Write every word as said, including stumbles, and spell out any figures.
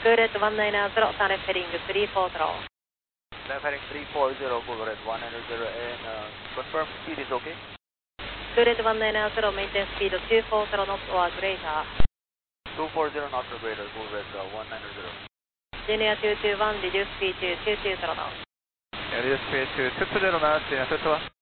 Good red one nine zero, sun left heading three four zero. Left heading three four zero, good red one nine zero, and uh, confirm speed is okay? Good red one nine zero, maintain speed two four zero knots or greater. two four zero knots or greater, good red uh, one nine zero. Junior two two one, reduce speed to two two zero knots. Reduce speed to two two zero knots, Junior two two one.